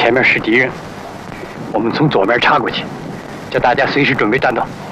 前面是敌人，我们从左面插过去，叫大家随时准备战斗。